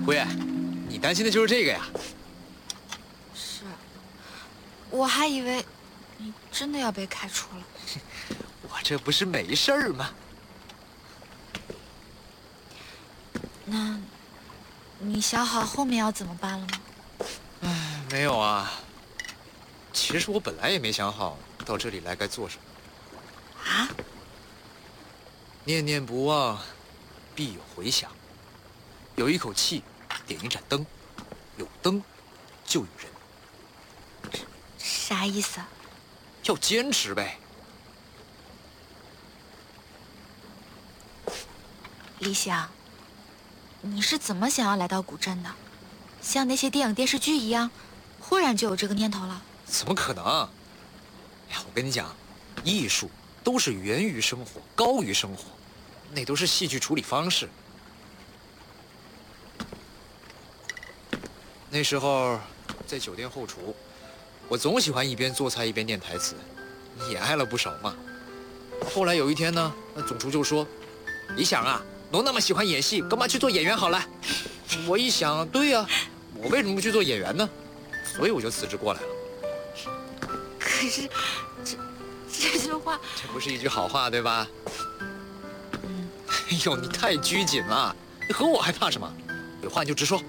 辉，你担心的就是这个呀？ 是，我还以为你真的要被开除了。 我这不是没事儿吗？ 那，你想好后面要怎么办了吗？ 唉，没有啊。其实我本来也没想好到这里来该做什么。 啊？ 念念不忘，必有回响。有一口气，点一盏灯，有灯，就有人。 啥意思啊？ 要坚持呗。 李想，你是怎么想要来到古镇的？像那些电影电视剧一样，忽然就有这个念头了？ 怎么可能？哎呀，我跟你讲，艺术都是源于生活，高于生活，那都是戏剧处理方式。那时候在酒店后厨，我总喜欢一边做菜一边念台词，也挨了不少骂。后来有一天呢，那总厨就说：“李想啊，都那么喜欢演戏，干嘛去做演员好了？”我一想，对呀，我为什么不去做演员呢？所以我就辞职过来了。 可是，这句话， 这不是一句好话，对吧？哎呦，你太拘谨了，你和我还怕什么？有话你就直说。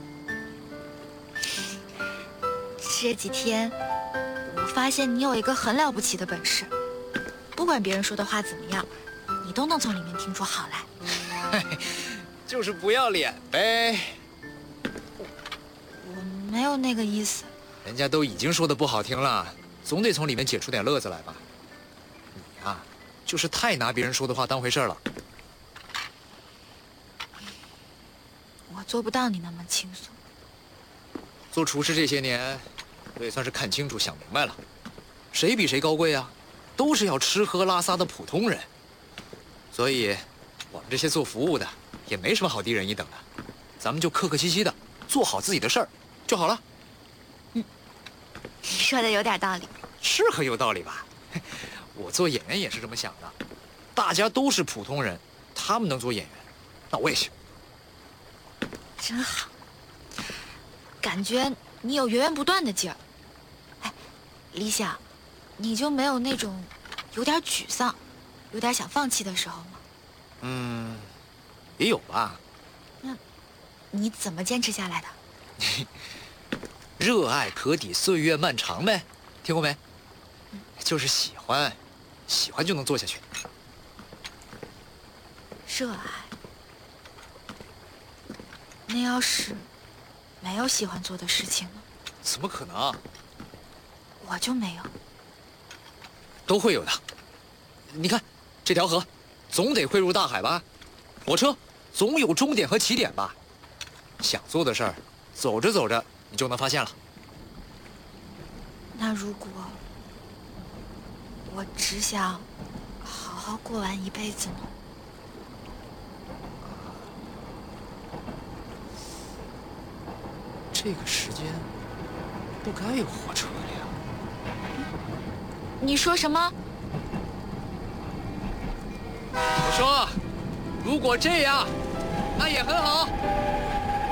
这几天，我发现你有一个很了不起的本事，不管别人说的话怎么样，你都能从里面听出好来。 就是不要脸呗。 我没有那个意思。 人家都已经说的不好听了，总得从里面解出点乐子来吧。你呀，就是太拿别人说的话当回事了。 我做不到你那么轻松。 做厨师这些年，我也算是看清楚、想明白了，谁比谁高贵啊？都是要吃喝拉撒的普通人。所以，我们这些做服务的也没什么好低人一等的，咱们就客客气气的做好自己的事儿就好了。 你说的有点道理。 是很有道理吧？我做演员也是这么想的，大家都是普通人，他们能做演员，那我也行。 真好，感觉你有源源不断的劲儿。哎，李想，你就没有那种有点沮丧、有点想放弃的时候吗？ 也有吧。 那你怎么坚持下来的？ 热爱可抵岁月漫长呗，听过没？就是喜欢，喜欢就能做下去。 热爱。那要是没有喜欢做的事情呢？ 怎么可能？ 我就没有。 都会有的。你看，这条河，总得汇入大海吧？火车总有终点和起点吧？想做的事儿，走着走着你就能发现了。 那如果我只想好好过完一辈子呢？ 这个时间不该有火车的呀。 你说什么？ 我说，如果这样，那也很好。